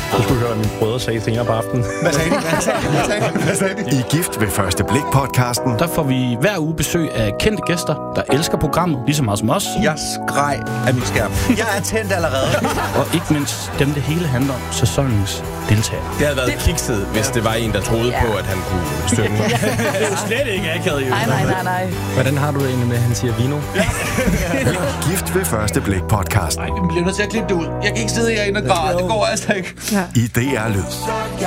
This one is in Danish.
Du skulle høre, min brødre sagde senere på aftenen. Hvad sagde de? I Gift ved første blik-podcasten. Der får vi hver uge besøg af kendte gæster, der elsker programmet, lige så meget som os. Jeg skreg af min skærm. Jeg er tændt allerede. Og ikke mindst dem, det hele handler om, sæsonens deltagere. Det havde været kikset, hvis det var en, der troede på, at han kunne synge. Det er jo slet ikke akavet, jo. Nej. Hvordan har du det egentlig med, at han siger vino? Gift ved første blik-podcasten. Vi bliver nødt til at klippe det ud. Jeg kan ikke sidde herinde og græde. Det går altså ikke. I DR Lyd.